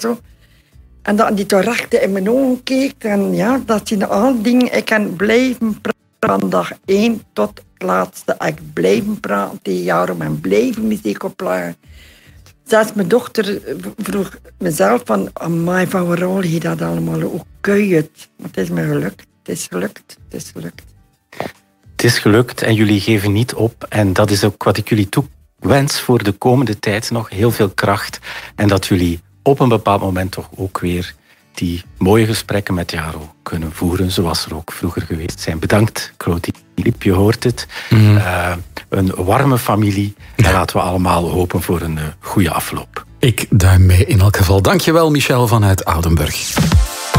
zo. En dat die toch recht in mijn ogen keek. En ja, dat je al dingen... Ik kan blijven praten van dag 1 tot het laatste. Ik blijven praten tegen jou en blijven muziek opleggen. Zelfs mijn dochter vroeg mezelf van... Amai, van waarom je dat allemaal ook kuit? Maar het is me gelukt. Het is gelukt. Het is gelukt. Het is gelukt en jullie geven niet op. En dat is ook wat ik jullie toewens voor de komende tijd nog. Heel veel kracht. En dat jullie op een bepaald moment toch ook weer die mooie gesprekken met Jaro kunnen voeren, zoals er ook vroeger geweest zijn. Bedankt, Claudie Liep, je hoort het. Een warme familie. En laten we allemaal hopen voor een goede afloop. Ik duim mee in elk geval. Dankjewel, Michel vanuit Oudenburg.